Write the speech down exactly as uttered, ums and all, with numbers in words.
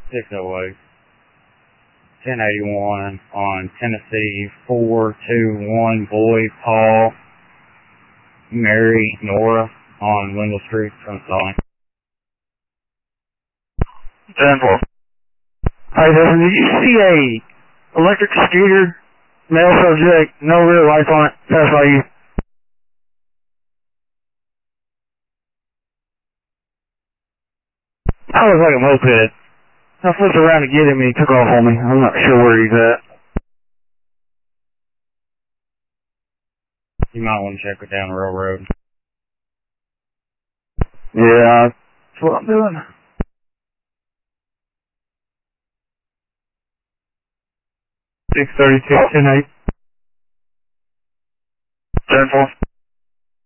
six oh eight. ten eighty-one on Tennessee four two one, Boyd, Paul, Mary, Nora on Wendell Street, installing. ten four. Hi, Devin, did you see a electric scooter, male subject, no rear lights on it, pass by you? I was like a moped. I flipped around to get him and he took off on me. I'm not sure where he's at. You might want to check it down the railroad. Yeah, that's what I'm doing. six thirty-two, ten eight. ten four.